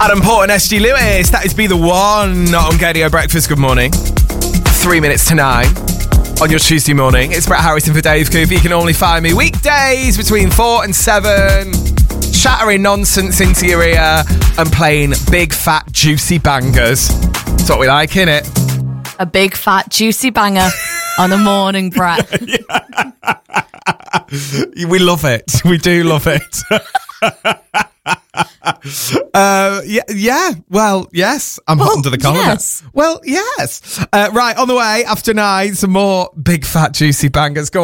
Adam Port and SG Lewis. That is Be The One on Gaydio Breakfast. Good morning. 3 minutes to 9 on your Tuesday morning. It's Brett Harrison for Dave Cooper. You can only find me weekdays between 4 and 7, chattering nonsense into your ear and playing big, fat, juicy bangers. That's what we like, innit? A big, fat, juicy banger on the morning, Brett. We love it. We do love it. Well, yes. I'm hot under the collar. Yes. Well, yes. Right, on the way after 9, some more big, fat, juicy bangers. Go on.